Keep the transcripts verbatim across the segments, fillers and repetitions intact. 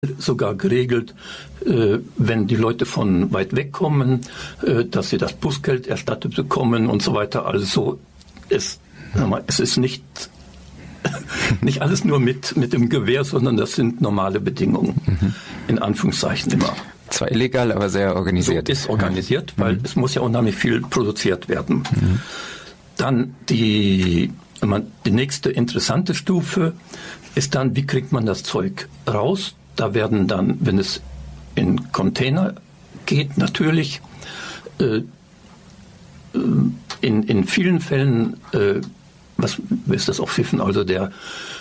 sogar geregelt, äh, wenn die Leute von weit weg kommen, äh, dass sie das Busgeld erstattet bekommen und so weiter. Also es, es ist nicht, nicht alles nur mit, mit dem Gewehr, sondern das sind normale Bedingungen, mhm. in Anführungszeichen immer. Zwar illegal, aber sehr organisiert. So ist organisiert, weil mhm. es muss ja unheimlich viel produziert werden. Mhm. Dann die, die nächste interessante Stufe ist dann, wie kriegt man das Zeug raus? Da werden dann, wenn es in Container geht, natürlich äh, in, in vielen Fällen, äh, was ist das auf Schiffen, also der,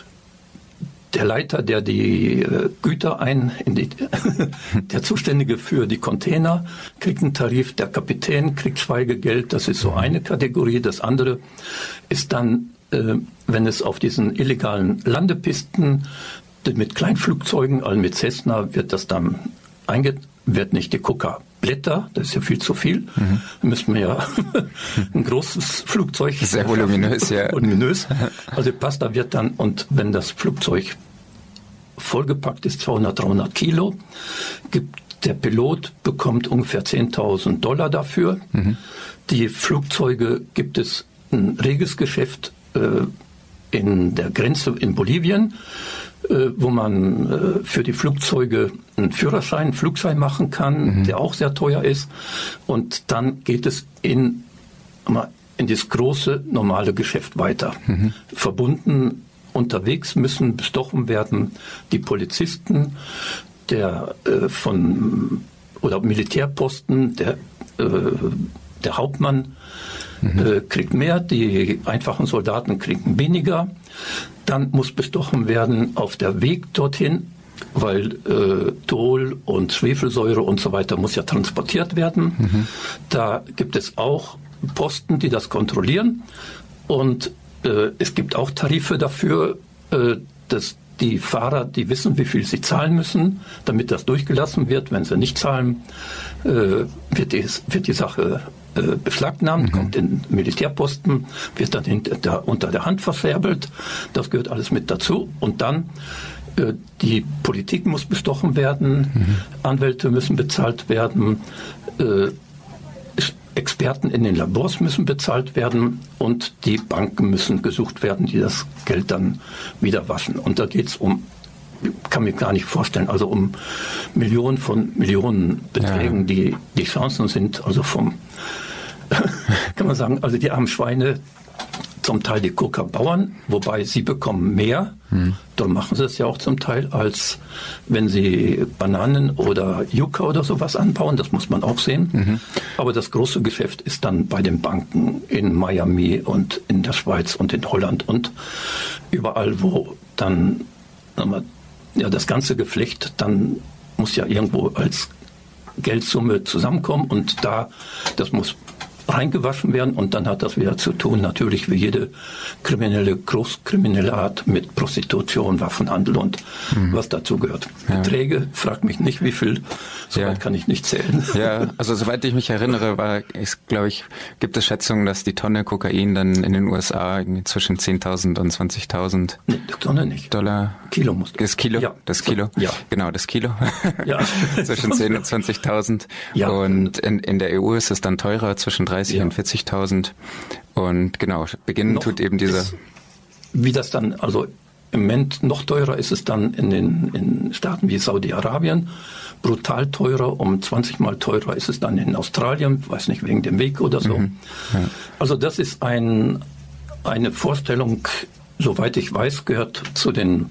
der Leiter, der die äh, Güter ein, in die, der Zuständige für die Container, kriegt einen Tarif, der Kapitän kriegt Schweigegeld, das ist so eine Kategorie. Das andere ist dann, äh, wenn es auf diesen illegalen Landepisten mit Kleinflugzeugen, also mit Cessna, wird das dann einge, wird nicht die Coca-Blätter, das ist ja viel zu viel. Mhm. Da müssten wir ja ein großes Flugzeug. Sehr voluminös, ja. Voluminös. Also Pasta wird dann, und wenn das Flugzeug vollgepackt ist, zweihundert, dreihundert Kilo, gibt der Pilot bekommt ungefähr zehntausend Dollar dafür. Mhm. Die Flugzeuge gibt es ein reges Geschäft äh, in der Grenze in Bolivien, wo man für die Flugzeuge einen Führerschein, einen Flugschein machen kann, mhm. der auch sehr teuer ist. Und dann geht es in, in das große, normale Geschäft weiter. Mhm. Verbunden unterwegs müssen bestochen werden die Polizisten, der äh, von oder Militärposten, der, äh, der Hauptmann mhm. äh, kriegt mehr, die einfachen Soldaten kriegen weniger. Dann muss bestochen werden auf der Weg dorthin, weil äh, Thol und Schwefelsäure und so weiter muss ja transportiert werden. Mhm. Da gibt es auch Posten, die das kontrollieren. Und äh, es gibt auch Tarife dafür, äh, dass die Fahrer, die wissen, wie viel sie zahlen müssen, damit das durchgelassen wird. Wenn sie nicht zahlen, äh, wird, die, wird die Sache äh, beschlagnahmt, mhm. kommt in Militärposten, wird dann hinter der, unter der Hand verscherbelt. Das gehört alles mit dazu. Und dann äh, die Politik muss bestochen werden, mhm. Anwälte müssen bezahlt werden, äh, Experten in den Labors müssen bezahlt werden und die Banken müssen gesucht werden, die das Geld dann wieder waschen. Und da geht es um, kann mir gar nicht vorstellen, also um Millionen von Millionen Beträgen, ja. die die Chancen sind, also vom, kann man sagen, also die armen Schweine, zum Teil die Coca-Bauern, wobei sie bekommen mehr, hm. darum machen sie es ja auch zum Teil, als wenn sie Bananen oder Yucca oder sowas anbauen, das muss man auch sehen. Mhm. Aber das große Geschäft ist dann bei den Banken in Miami und in der Schweiz und in Holland und überall, wo dann ja, das ganze Geflecht dann muss ja irgendwo als Geldsumme zusammenkommen und da, das muss reingewaschen werden und dann hat das wieder zu tun, natürlich wie jede kriminelle, großkriminelle Art mit Prostitution, Waffenhandel und mhm. was dazu gehört. Ja. Beträge, frag mich nicht, wie viel, soweit ja. kann ich nicht zählen. Ja, also soweit ich mich erinnere, war, ist, glaube ich, gibt es Schätzungen, dass die Tonne Kokain dann in den U S A zwischen zehntausend und zwanzigtausend nee, Tonne nicht. Dollar. Kilo musst du. Das Kilo? Ja. Das Kilo? Ja. Genau, das Kilo. Ja. zwischen zehn und zwanzigtausend. Ja. Und in, in der E U ist es dann teurer, zwischen dreißig ja. und vierzigtausend. Und genau, beginnen noch tut eben dieser... Wie das dann, also im Moment noch teurer ist es dann in den in Staaten wie Saudi-Arabien, brutal teurer, um zwanzig Mal teurer ist es dann in Australien, weiß nicht, wegen dem Weg oder so. Mhm. Ja. Also das ist ein, eine Vorstellung, soweit ich weiß, gehört zu den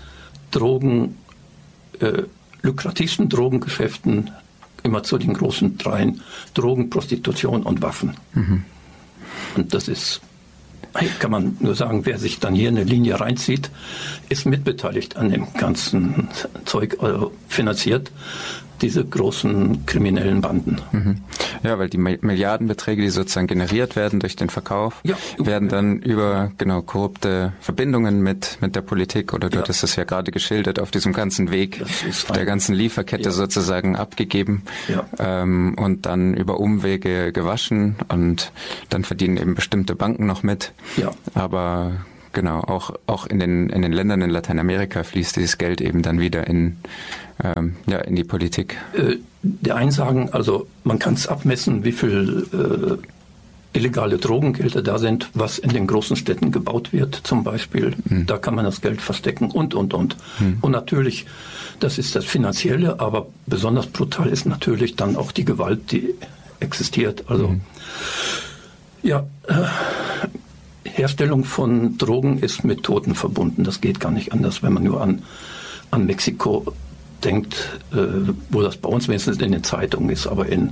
Drogen, äh, lukrativsten Drogengeschäften immer zu den großen dreien: Drogen, Prostitution und Waffen. Mhm. Und das ist, kann man nur sagen, wer sich dann hier eine Linie reinzieht, ist mitbeteiligt an dem ganzen Zeug, also finanziert diese großen kriminellen Banden. Mhm. Ja, weil die Milliardenbeträge, die sozusagen generiert werden durch den Verkauf, ja, werden dann über genau korrupte Verbindungen mit mit der Politik, oder du ja. hattest es ja gerade geschildert, auf diesem ganzen Weg der ganzen Lieferkette ja. sozusagen abgegeben ja. ähm, und dann über Umwege gewaschen und dann verdienen eben bestimmte Banken noch mit. Ja. Aber genau, auch, auch in den, in den Ländern in Lateinamerika fließt dieses Geld eben dann wieder in, ähm, ja, in die Politik. Äh, die einen sagen, also man kann es abmessen, wie viel äh, illegale Drogengelder da sind, was in den großen Städten gebaut wird zum Beispiel. Hm. Da kann man das Geld verstecken und, und, und. Hm. Und natürlich, das ist das Finanzielle, aber besonders brutal ist natürlich dann auch die Gewalt, die existiert. Also hm. ja, äh, Herstellung von Drogen ist mit Toten verbunden. Das geht gar nicht anders, wenn man nur an, an Mexiko denkt, äh, wo das bei uns wenigstens in den Zeitungen ist. Aber in,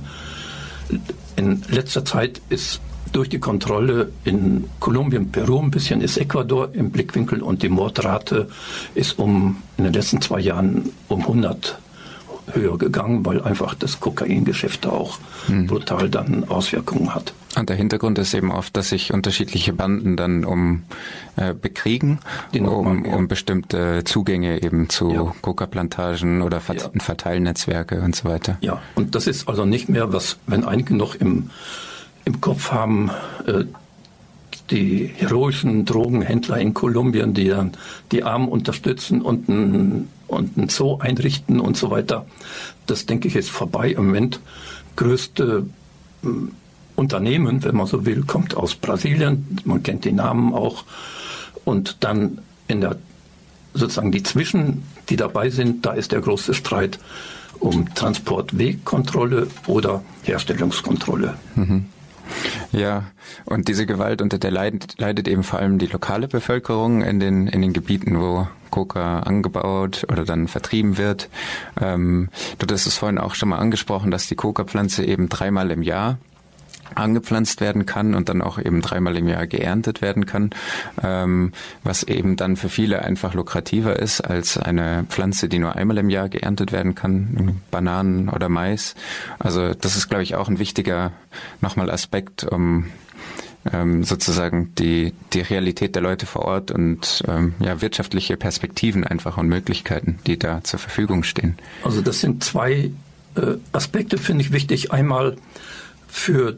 in letzter Zeit ist durch die Kontrolle in Kolumbien, Peru ein bisschen, ist Ecuador im Blickwinkel und die Mordrate ist um in den letzten zwei Jahren um hundert höher gegangen, weil einfach das Kokaingeschäft da auch hm. brutal dann Auswirkungen hat. Und der Hintergrund ist eben oft, dass sich unterschiedliche Banden dann um äh, bekriegen, um, ja. um bestimmte Zugänge eben zu ja. Coca-Plantagen oder Vert- ja. Verteilnetzwerke und so weiter. Ja, und das ist also nicht mehr, was, wenn einige noch im, im Kopf haben, äh, die heroischen Drogenhändler in Kolumbien, die dann die Armen unterstützen und ein, und ein Zoo einrichten und so weiter. Das, denke ich, ist vorbei. Im Moment größte äh, Unternehmen, wenn man so will, kommt aus Brasilien. Man kennt die Namen auch. Und dann in der, sozusagen die Zwischen, die dabei sind, da ist der große Streit um Transportwegkontrolle oder Herstellungskontrolle. Mhm. Ja, und diese Gewalt, unter der leidet, leidet eben vor allem die lokale Bevölkerung in den, in den Gebieten, wo Coca angebaut oder dann vertrieben wird. Ähm, du hast es vorhin auch schon mal angesprochen, dass die Coca-Pflanze eben dreimal im Jahr angepflanzt werden kann und dann auch eben dreimal im Jahr geerntet werden kann, ähm, was eben dann für viele einfach lukrativer ist als eine Pflanze, die nur einmal im Jahr geerntet werden kann, Bananen oder Mais. Also das ist, glaube ich, auch ein wichtiger nochmal Aspekt, um ähm, sozusagen die die Realität der Leute vor Ort und ähm, ja wirtschaftliche Perspektiven einfach und Möglichkeiten, die da zur Verfügung stehen. Also das sind zwei äh, Aspekte, finde ich wichtig. Einmal für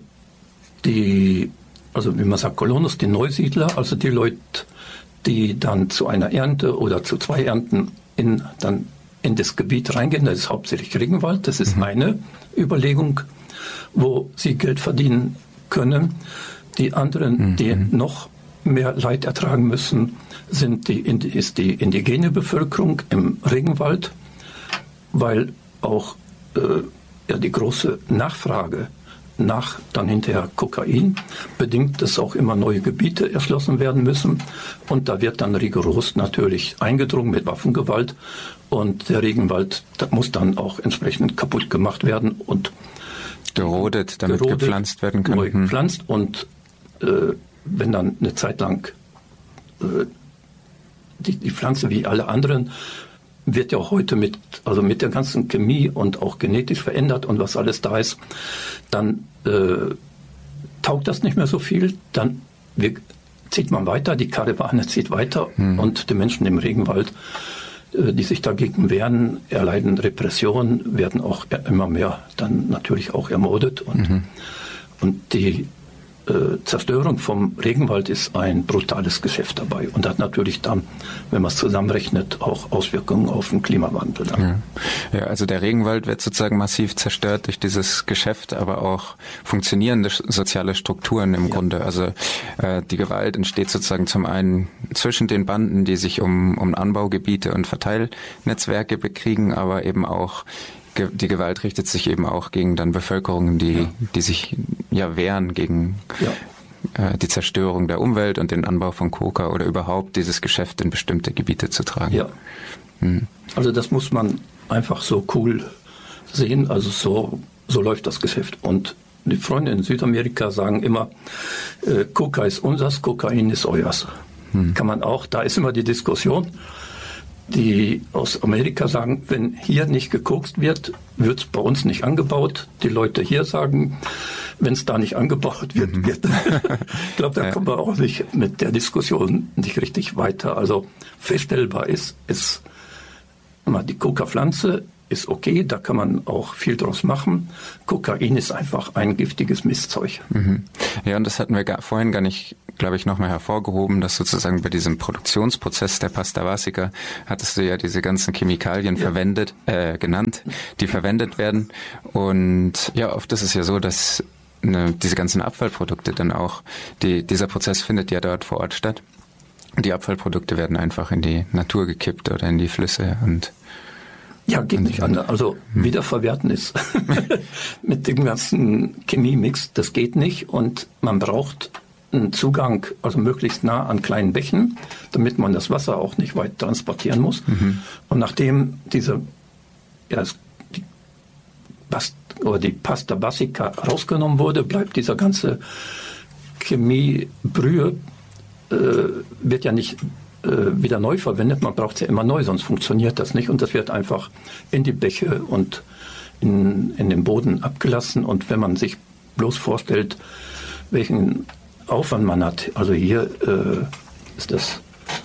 die, also wie man sagt, Colonos, die Neusiedler, also die Leute, die dann zu einer Ernte oder zu zwei Ernten in, dann in das Gebiet reingehen, das ist hauptsächlich Regenwald, das ist mhm. eine Überlegung, wo sie Geld verdienen können. Die anderen, mhm. die noch mehr Leid ertragen müssen, sind die, ist die indigene Bevölkerung im Regenwald, weil auch äh, ja, die große Nachfrage nach dann hinterher Kokain bedingt, dass auch immer neue Gebiete erschlossen werden müssen. Und da wird dann rigoros natürlich eingedrungen mit Waffengewalt. Und der Regenwald muss dann auch entsprechend kaputt gemacht werden und gerodet, damit gerodet, gepflanzt werden kann. Neu gepflanzt. Und äh, wenn dann eine Zeit lang äh, die, die Pflanze wie alle anderen wird ja auch heute mit, also mit der ganzen Chemie und auch genetisch verändert und was alles da ist, dann äh, taugt das nicht mehr so viel, dann wir, zieht man weiter, die Karawane zieht weiter hm. und die Menschen im Regenwald, äh, die sich dagegen wehren, erleiden Repression, werden auch immer mehr dann natürlich auch ermordet und, mhm. und die Äh, Zerstörung vom Regenwald ist ein brutales Geschäft dabei und hat natürlich dann, wenn man es zusammenrechnet, auch Auswirkungen auf den Klimawandel. Dann. Ja. ja, also der Regenwald wird sozusagen massiv zerstört durch dieses Geschäft, aber auch funktionierende soziale Strukturen im ja. Grunde. Also äh, die Gewalt entsteht sozusagen zum einen zwischen den Banden, die sich um, um Anbaugebiete und Verteilnetzwerke bekriegen, aber eben auch die Gewalt richtet sich eben auch gegen dann Bevölkerungen, die, ja. die sich ja wehren gegen ja. äh, die Zerstörung der Umwelt und den Anbau von Coca oder überhaupt dieses Geschäft in bestimmte Gebiete zu tragen. Ja. Hm. Also das muss man einfach so cool sehen. Also so, so läuft das Geschäft. Und die Freunde in Südamerika sagen immer, äh, Coca ist unsers, Kokain ist euers. Hm. Kann man auch, da ist immer die Diskussion. Die aus Amerika sagen, wenn hier nicht gekokst wird, wird es bei uns nicht angebaut. Die Leute hier sagen, wenn es da nicht angebaut wird, mhm. wird. Ich glaube, da ja. kommen wir auch nicht mit der Diskussion nicht richtig weiter. Also feststellbar ist, ist immer die Coca-Pflanze ist okay, da kann man auch viel draus machen. Kokain ist einfach ein giftiges Mistzeug. Mhm. Ja, und das hatten wir gar, vorhin gar nicht glaube ich, nochmal hervorgehoben, dass sozusagen bei diesem Produktionsprozess der Pasta Basica hattest du ja diese ganzen Chemikalien ja. verwendet, äh, genannt, die verwendet werden. Und ja, oft ist es ja so, dass ne, diese ganzen Abfallprodukte dann auch, die, dieser Prozess findet ja dort vor Ort statt. Die Abfallprodukte werden einfach in die Natur gekippt oder in die Flüsse und ja, geht nicht anders. Also hm. wiederverwerten ist mit dem ganzen Chemiemix, das geht nicht und man braucht einen Zugang, also möglichst nah an kleinen Bächen, damit man das Wasser auch nicht weit transportieren muss. Mhm. Und nachdem diese ja, die, Past, oder die Pasta Basica rausgenommen wurde, bleibt dieser ganze Chemiebrühe äh, wird ja nicht wieder neu verwendet. Man braucht es ja immer neu, sonst funktioniert das nicht. Und das wird einfach in die Bäche und in, in den Boden abgelassen. Und wenn man sich bloß vorstellt, welchen Aufwand man hat, also hier äh, ist das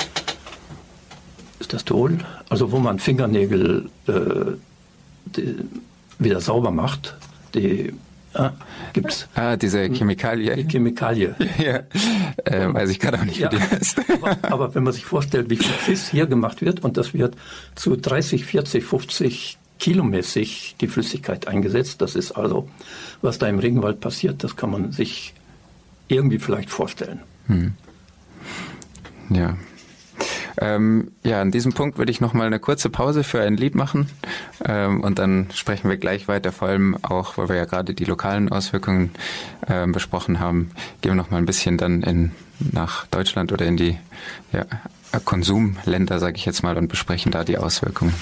ist das Toll, also wo man Fingernägel äh, die, wieder sauber macht, die Ah, gibt's. Ah, diese Chemikalie. Die Chemikalie. Ja, äh, weiß ich gerade auch nicht, wie ja, die heißt. aber, aber wenn man sich vorstellt, wie viel Fisch hier gemacht wird und das wird zu dreißig, vierzig, fünfzig kilomäßig die Flüssigkeit eingesetzt, das ist also, was da im Regenwald passiert, das kann man sich irgendwie vielleicht vorstellen. Hm. Ja. Ähm, ja, an diesem Punkt würde ich noch mal eine kurze Pause für ein Lied machen ähm, und dann sprechen wir gleich weiter, vor allem auch, weil wir ja gerade die lokalen Auswirkungen äh, besprochen haben, gehen wir noch mal ein bisschen dann in, nach Deutschland oder in die ja, Konsumländer, sage ich jetzt mal, und besprechen da die Auswirkungen.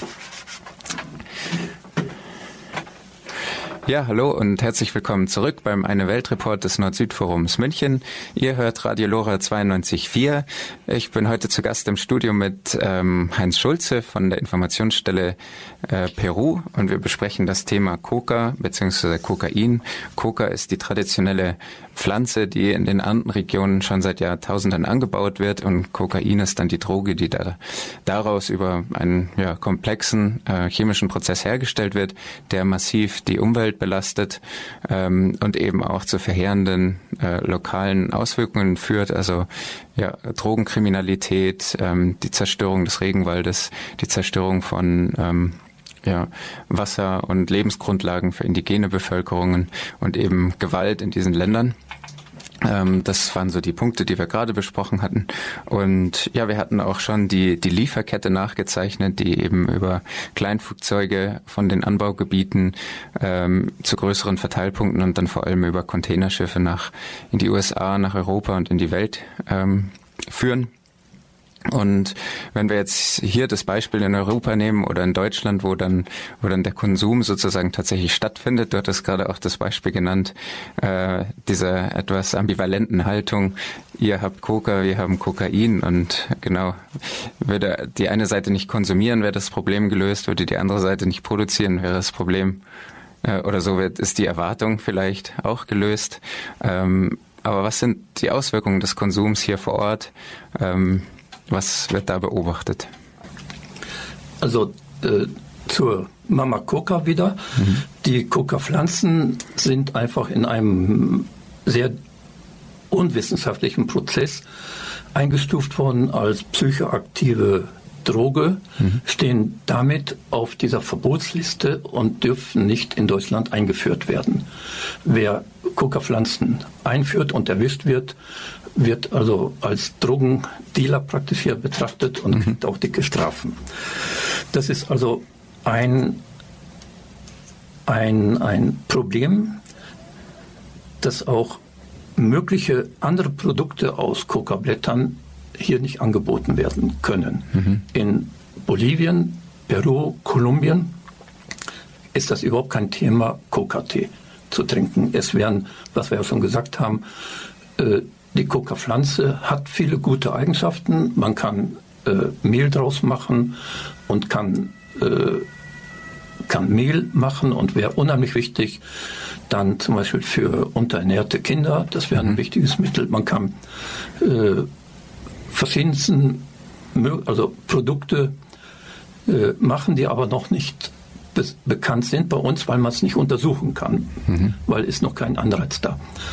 Ja, hallo und herzlich willkommen zurück beim Eine Welt Report des Nord-Süd-Forums München. Ihr hört Radio Lora zweiundneunzig Komma vier. Ich bin heute zu Gast im Studio mit ähm, Heinz Schulze von der Informationsstelle äh, Peru und wir besprechen das Thema Coca bzw. Kokain. Coca ist die traditionelle Pflanze, die in den Andenregionen schon seit Jahrtausenden angebaut wird und Kokain ist dann die Droge, die da, daraus über einen ja, komplexen äh, chemischen Prozess hergestellt wird, der massiv die Umwelt belastet ähm, und eben auch zu verheerenden äh, lokalen Auswirkungen führt, also ja, Drogenkriminalität, ähm, die Zerstörung des Regenwaldes, die Zerstörung von ähm, ja, Wasser- und Lebensgrundlagen für indigene Bevölkerungen und eben Gewalt in diesen Ländern. Ähm, das waren so die Punkte, die wir gerade besprochen hatten. Und ja, wir hatten auch schon die, die Lieferkette nachgezeichnet, die eben über Kleinflugzeuge von den Anbaugebieten ähm, zu größeren Verteilpunkten und dann vor allem über Containerschiffe nach in die U S A, nach Europa und in die Welt ähm, führen. Und wenn wir jetzt hier das Beispiel in Europa nehmen oder in Deutschland, wo dann wo dann der Konsum sozusagen tatsächlich stattfindet, du hattest gerade auch das Beispiel genannt, äh, dieser etwas ambivalenten Haltung, ihr habt Coca, wir haben Kokain und genau, würde die eine Seite nicht konsumieren, wäre das Problem gelöst, würde die andere Seite nicht produzieren, wäre das Problem äh, oder so wird ist die Erwartung vielleicht auch gelöst. Ähm, aber was sind die Auswirkungen des Konsums hier vor Ort? Ähm, Was wird da beobachtet? Also äh, zur Mama Coca wieder. Mhm. Die Coca-Pflanzen sind einfach in einem sehr unwissenschaftlichen Prozess eingestuft worden als psychoaktive Droge, mhm. stehen damit auf dieser Verbotsliste und dürfen nicht in Deutschland eingeführt werden. Wer Coca-Pflanzen einführt und erwischt wird, wird also als Drogendealer praktisch hier betrachtet und mhm. kriegt auch dicke Strafen. Das ist also ein, ein, ein Problem, dass auch mögliche andere Produkte aus Coca-Blättern hier nicht angeboten werden können. Mhm. In Bolivien, Peru, Kolumbien ist das überhaupt kein Thema, Coca-Tee zu trinken. Es werden, was wir ja schon gesagt haben, äh, die Coca-Pflanze hat viele gute Eigenschaften. Man kann äh, Mehl draus machen und kann, äh, kann Mehl machen und wäre unheimlich wichtig, dann zum Beispiel für unterernährte Kinder, das wäre ein mhm. wichtiges Mittel. Man kann äh, verschiedensten also Produkte äh, machen, die aber noch nicht be- bekannt sind bei uns, weil man es nicht untersuchen kann, mhm. weil ist noch kein Anreiz da.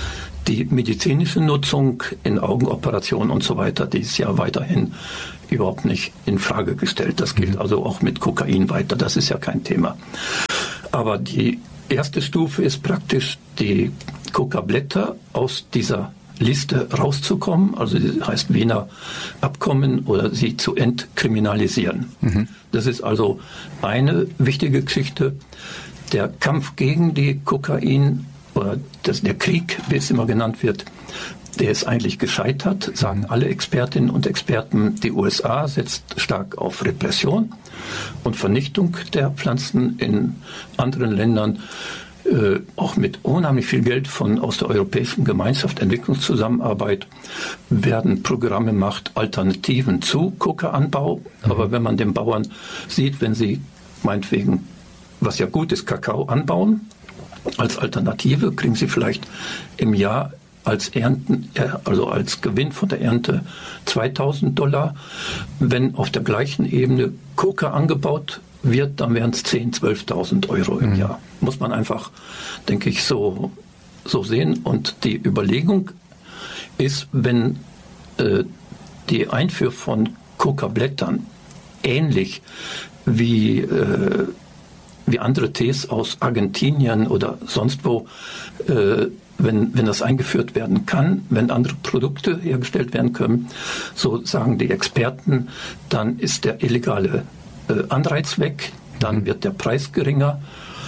Die medizinische Nutzung in Augenoperationen und so weiter, die ist ja weiterhin überhaupt nicht in Frage gestellt. Das gilt also auch mit Kokain weiter. Das ist ja kein Thema. Aber die erste Stufe ist praktisch, die Coca-Blätter aus dieser Liste rauszukommen, also das heißt Wiener Abkommen, oder sie zu entkriminalisieren. Mhm. Das ist also eine wichtige Geschichte. Der Kampf gegen die Kokain, oder das, der Krieg, wie es immer genannt wird, der ist eigentlich gescheitert, sagen alle Expertinnen und Experten. Die U S A setzt stark auf Repression und Vernichtung der Pflanzen. In anderen Ländern Äh, auch mit unheimlich viel Geld von aus der Europäischen Gemeinschaft, Entwicklungszusammenarbeit, werden Programme gemacht, Alternativen zu Coca-Anbau. Mhm. Aber wenn man den Bauern sieht, wenn sie meinetwegen, was ja gut ist, Kakao anbauen, als Alternative kriegen sie vielleicht im Jahr als Ernten, also als Gewinn von der Ernte zweitausend Dollar. Wenn auf der gleichen Ebene Coca angebaut wird, dann wären es zehntausend, zwölftausend Euro im mhm. Jahr. Muss man einfach, denke ich, so, so sehen. Und die Überlegung ist, wenn äh, die Einfuhr von Coca-Blättern ähnlich wie, äh, wie andere Tees aus Argentinien oder sonst wo, äh, wenn, wenn das eingeführt werden kann, wenn andere Produkte hergestellt werden können, so sagen die Experten, dann ist der illegale Anreiz weg, dann wird der Preis geringer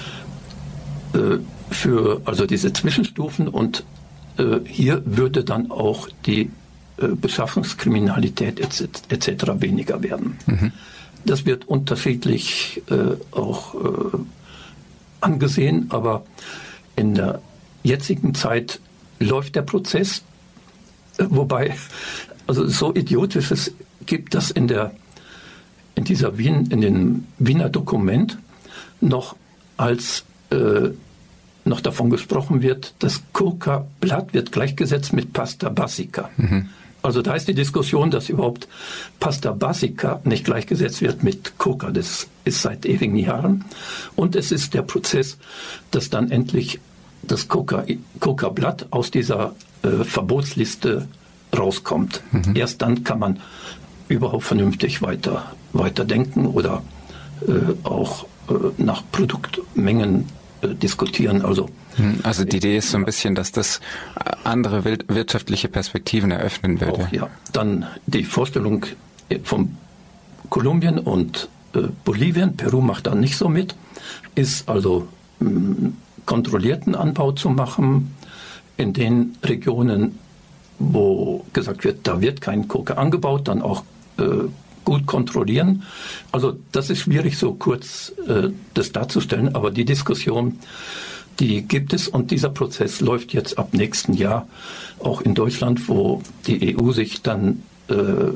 äh, für also diese Zwischenstufen, und äh, hier würde dann auch die äh, Beschaffungskriminalität et cetera weniger werden. Mhm. Das wird unterschiedlich äh, auch äh, angesehen, aber in der jetzigen Zeit läuft der Prozess, äh, wobei also so idiotisches gibt, dass in der in dieser Wien, in dem Wiener Dokument noch als äh, noch davon gesprochen wird, das Coca-Blatt wird gleichgesetzt mit Pasta Basica. Mhm. Also da ist die Diskussion, dass überhaupt Pasta Basica nicht gleichgesetzt wird mit Coca. Das ist seit ewigen Jahren. Und es ist der Prozess, dass dann endlich das Coca, Coca-Blatt aus dieser äh, Verbotsliste rauskommt. Mhm. Erst dann kann man überhaupt vernünftig weiter, weiter denken oder äh, auch äh, nach Produktmengen äh, diskutieren. Also, also die Idee ist so ein bisschen, dass das andere wirtschaftliche Perspektiven eröffnen würde. Auch, ja. Dann die Vorstellung von Kolumbien und äh, Bolivien, Peru macht da nicht so mit, ist also mh, kontrollierten Anbau zu machen in den Regionen, wo gesagt wird, da wird kein Coca angebaut, dann auch äh, gut kontrollieren. Also das ist schwierig, so kurz äh, das darzustellen, aber die Diskussion, die gibt es, und dieser Prozess läuft jetzt ab nächsten Jahr auch in Deutschland, wo die E U sich dann äh,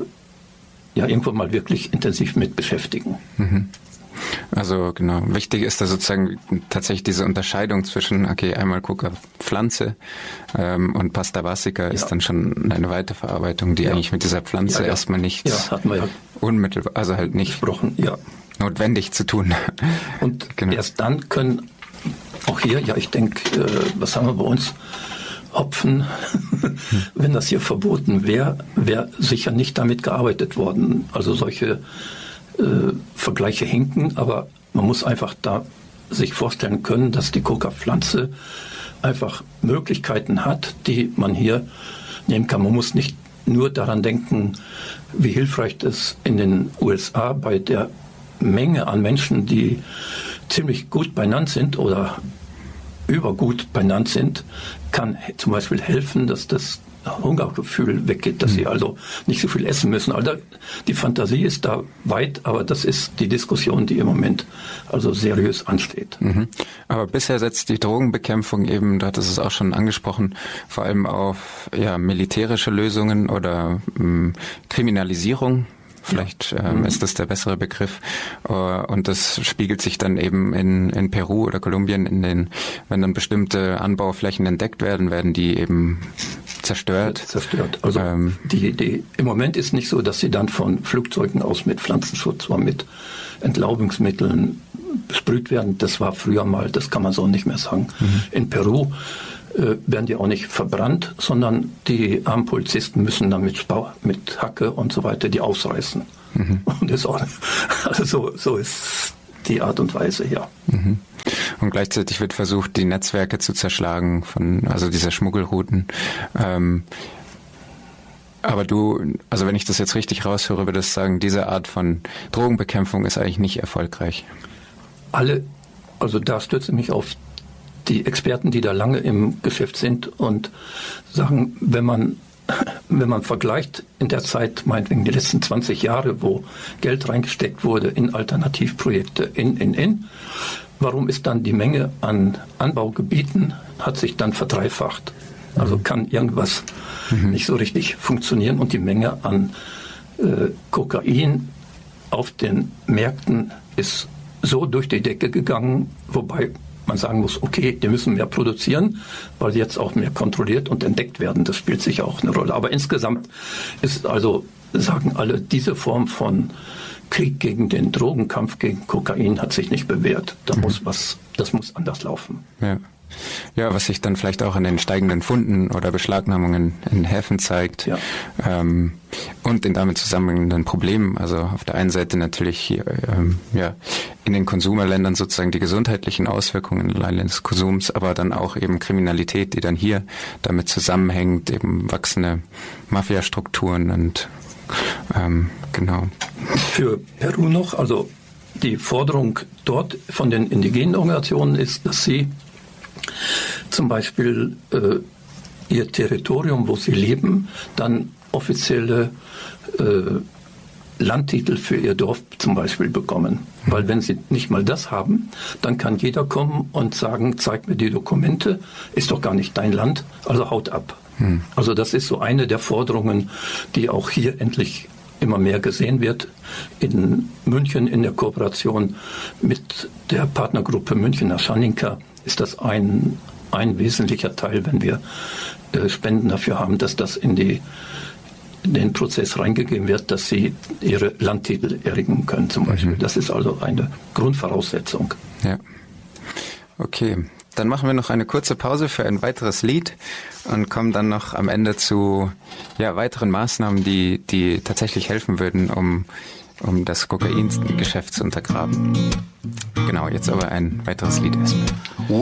ja irgendwann mal wirklich intensiv mit beschäftigen. Mhm. Also genau, wichtig ist da sozusagen tatsächlich diese Unterscheidung zwischen, okay, einmal Coca-Pflanze ähm, und Pasta Basica ist ja dann schon eine Weiterverarbeitung, die ja eigentlich mit dieser Pflanze ja, ja. erstmal nichts ja, hatten wir ja unmittelbar, also halt nicht besprochen, ja. notwendig zu tun. Und genau. Erst dann können auch hier, ja ich denke, äh, was haben wir bei uns? Hopfen, wenn das hier verboten wäre, wäre sicher nicht damit gearbeitet worden. Also solche Äh, Vergleiche hinken, aber man muss einfach da sich vorstellen können, dass die Coca-Pflanze einfach Möglichkeiten hat, die man hier nehmen kann. Man muss nicht nur daran denken, wie hilfreich das in den U S A bei der Menge an Menschen, die ziemlich gut benannt sind oder übergut benannt sind, kann zum Beispiel helfen, dass das Hungergefühl weggeht, dass mhm. sie also nicht so viel essen müssen. Also die Fantasie ist da weit, aber das ist die Diskussion, die im Moment also seriös ansteht. Mhm. Aber bisher setzt die Drogenbekämpfung eben, da hat es auch schon angesprochen, vor allem auf ja, militärische Lösungen oder ähm, Kriminalisierung. Vielleicht ähm, ist das der bessere Begriff. Und das spiegelt sich dann eben in, in Peru oder Kolumbien, in den, wenn dann bestimmte Anbauflächen entdeckt werden, werden die eben zerstört. Zerstört. Also ähm, die, die, im Moment ist nicht so, dass sie dann von Flugzeugen aus mit Pflanzenschutz oder mit Entlaubungsmitteln besprüht werden. Das war früher mal, das kann man so nicht mehr sagen. Mhm. In Peru äh, werden die auch nicht verbrannt, sondern die armen Polizisten müssen dann mit, mit Hacke und so weiter die ausreißen. Mhm. Und das auch, also so, so ist die Art und Weise, ja. Mhm. Und gleichzeitig wird versucht, die Netzwerke zu zerschlagen von, also dieser Schmuggelrouten. Ähm, aber du, also wenn ich das jetzt richtig raushöre, würdest du sagen, diese Art von Drogenbekämpfung ist eigentlich nicht erfolgreich. Alle, also da stütze ich mich auf die Experten, die da lange im Geschäft sind und sagen, wenn man wenn man vergleicht in der Zeit, meinetwegen die letzten zwanzig Jahre, wo Geld reingesteckt wurde in Alternativprojekte, in, in, in, warum ist dann die Menge an Anbaugebieten, hat sich dann verdreifacht. Also kann irgendwas mhm. nicht so richtig funktionieren und die Menge an äh, Kokain auf den Märkten ist so durch die Decke gegangen, wobei man sagen muss, okay, die müssen mehr produzieren, weil jetzt auch mehr kontrolliert und entdeckt werden. Das spielt sicher auch eine Rolle. Aber insgesamt ist also, sagen alle, diese Form von Krieg gegen den Drogenkampf gegen Kokain hat sich nicht bewährt. Da mhm. muss was, das muss anders laufen. Ja. Ja, was sich dann vielleicht auch an den steigenden Funden oder Beschlagnahmungen in Häfen zeigt, ja. ähm, und den damit zusammenhängenden Problemen. Also auf der einen Seite natürlich hier, ähm, ja, in den Konsumerländern sozusagen die gesundheitlichen Auswirkungen allein des Konsums, aber dann auch eben Kriminalität, die dann hier damit zusammenhängt, eben wachsende Mafiastrukturen und ähm, genau. Für Peru noch, also die Forderung dort von den indigenen Organisationen ist, dass sie zum Beispiel äh, ihr Territorium, wo sie leben, dann offizielle äh, Landtitel für ihr Dorf zum Beispiel bekommen. Weil wenn sie nicht mal das haben, dann kann jeder kommen und sagen, zeig mir die Dokumente, ist doch gar nicht dein Land, also haut ab. Hm. Also das ist so eine der Forderungen, die auch hier endlich immer mehr gesehen wird. In München in der Kooperation mit der Partnergruppe Münchner Schaninka ist das ein, ein wesentlicher Teil, wenn wir äh, Spenden dafür haben, dass das in, die, in den Prozess reingegeben wird, dass sie ihre Landtitel erringen können zum Beispiel. Mhm. Das ist also eine Grundvoraussetzung. Ja. Okay, dann machen wir noch eine kurze Pause für ein weiteres Lied und kommen dann noch am Ende zu ja, weiteren Maßnahmen, die, die tatsächlich helfen würden, um, um das Kokain-Geschäft zu untergraben. Genau, jetzt aber ein weiteres Lied erstmal.